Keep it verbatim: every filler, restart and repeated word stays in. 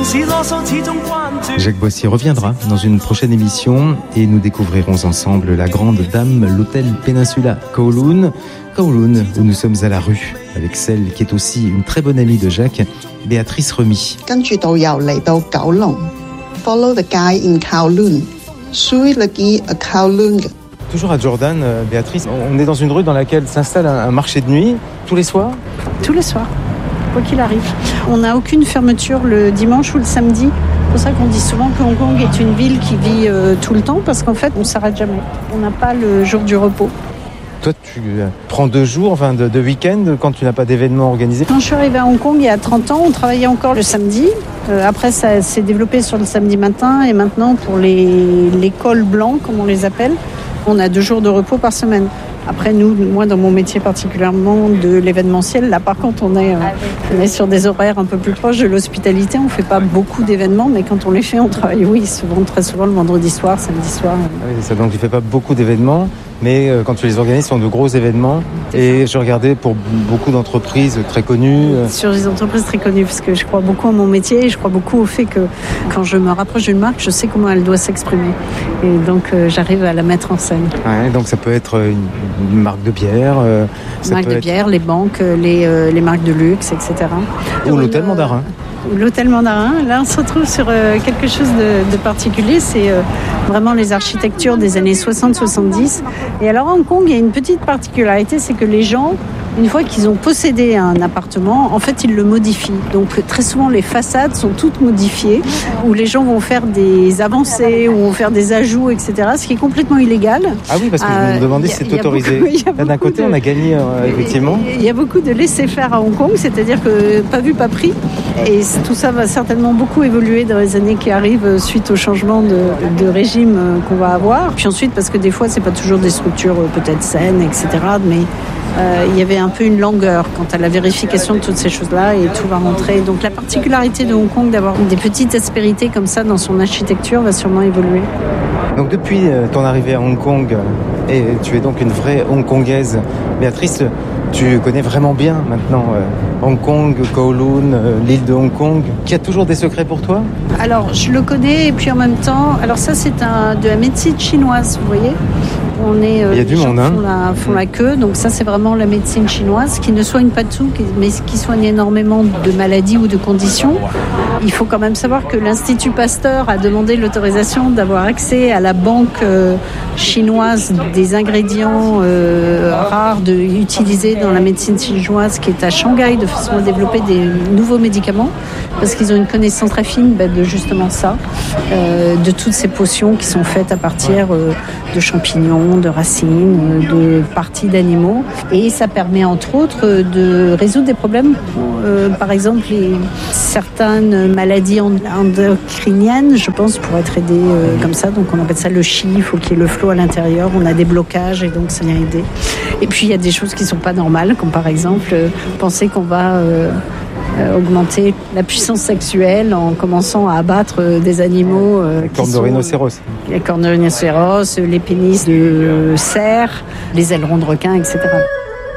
Jacques Boissier reviendra dans une prochaine émission et nous découvrirons ensemble la grande dame, l'hôtel Peninsula Kowloon. Kowloon, où nous sommes à la rue, avec celle qui est aussi une très bonne amie de Jacques, Béatrice Remy. Follow the guy in Kowloon. Suis le guide à Kowloon. Toujours à Jordan, Béatrice, on est dans une rue dans laquelle s'installe un marché de nuit tous les soirs ? Tous les soirs, quoi qu'il arrive. On n'a aucune fermeture le dimanche ou le samedi. C'est pour ça qu'on dit souvent que Hong Kong est une ville qui vit euh, tout le temps, parce qu'en fait, on ne s'arrête jamais. On n'a pas le jour du repos. Toi, tu prends deux jours, enfin de, de week-end, quand tu n'as pas d'événement organisé ? Quand je suis arrivée à Hong Kong il y a trente ans, on travaillait encore le samedi. Euh, après, ça s'est développé sur le samedi matin. Et maintenant, pour les, les cols blancs, comme on les appelle, on a deux jours de repos par semaine. Après, nous, moi, dans mon métier particulièrement de l'événementiel, là, par contre, on est, euh, on est sur des horaires un peu plus proches de l'hospitalité. On ne fait pas beaucoup d'événements, mais quand on les fait, on travaille, oui, souvent, très souvent le vendredi soir, samedi soir. Ah oui, c'est ça. Donc, tu ne fais pas beaucoup d'événements, mais euh, quand tu les organises, ce sont de gros événements. Et je regardais pour beaucoup d'entreprises très connues. Euh... Sur des entreprises très connues, parce que je crois beaucoup à mon métier et je crois beaucoup au fait que quand je me rapproche d'une marque, je sais comment elle doit s'exprimer. Et donc, euh, j'arrive à la mettre en scène. Ouais, donc, ça peut être une, une marque de bière. Euh, ça marque de être... bière, les banques, les, euh, les marques de luxe, et cetera. Ou l'hôtel Mandarin. L'hôtel Mandarin, là on se retrouve sur euh, quelque chose de, de particulier, c'est euh, vraiment les architectures des années soixante soixante-dix. Et alors à Hong Kong, il y a une petite particularité, c'est que les gens, une fois qu'ils ont possédé un appartement, en fait ils le modifient. Donc très souvent les façades sont toutes modifiées, où les gens vont faire des avancées, ou vont faire des ajouts, et cetera. Ce qui est complètement illégal. Ah oui, parce que euh, je me demandais si c'est autorisé. Beaucoup, Là d'un côté de... on a gagné euh, effectivement. Il y a beaucoup de laisser-faire à Hong Kong, c'est-à-dire que pas vu, pas pris. Et tout ça va certainement beaucoup évoluer dans les années qui arrivent suite au changement de, de régime qu'on va avoir. Puis ensuite, parce que des fois, c'est pas toujours des structures peut-être saines, et cetera. Mais euh, il y avait un peu une langueur quant à la vérification de toutes ces choses-là et tout va rentrer. Donc la particularité de Hong Kong d'avoir des petites aspérités comme ça dans son architecture va sûrement évoluer. Donc depuis ton arrivée à Hong Kong, et tu es donc une vraie Hongkongaise, Béatrice, tu connais vraiment bien maintenant euh, Hong Kong, Kowloon, euh, l'île de Hong Kong, qui a toujours des secrets pour toi ? Alors, je le connais et puis en même temps, alors ça c'est un, de la médecine chinoise, vous voyez ? On est, euh, Il y a du monde, hein. font la, font la queue, donc ça c'est vraiment la médecine chinoise qui ne soigne pas tout, mais qui soigne énormément de maladies ou de conditions. Il faut quand même savoir que l'Institut Pasteur a demandé l'autorisation d'avoir accès à la banque euh, chinoise des ingrédients euh, rares de, utilisés dans la médecine chinoise qui est à Shanghai, de façon à développer des nouveaux médicaments, parce qu'ils ont une connaissance très fine bah, de justement ça, euh, de toutes ces potions qui sont faites à partir euh, de champignons, de racines, de parties d'animaux. Et ça permet entre autres de résoudre des problèmes, euh, par exemple les, certaines maladies endocriniennes, je pense, pour être aidé euh, comme ça. Donc on appelle ça le chi, il faut qu'il y ait le flot à l'intérieur, on a des blocages et donc ça vient aider. Et puis il y a des choses qui ne sont pas normales, comme par exemple euh, penser qu'on va euh, euh, augmenter la puissance sexuelle en commençant à abattre euh, des animaux. Euh, les cornes de rhinocéros. Les cornes de rhinocéros, les pénis de cerf, les ailerons de requin, et cetera.